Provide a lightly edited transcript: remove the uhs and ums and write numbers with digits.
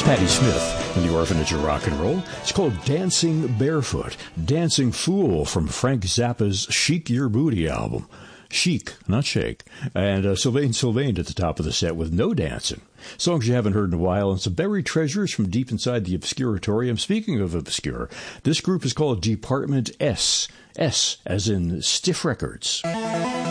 Patti Smith and the Orphanage of Rock and Roll. It's called Dancing Barefoot. Dancing Fool from Frank Zappa's Chic Your Booty album. Chic, not shake. And Sylvain at the top of the set with No Dancing. Songs you haven't heard in a while, and some buried treasures from deep inside the Obscuratorium. Speaking of obscure, this group is called Department S. S as in Stiff Records.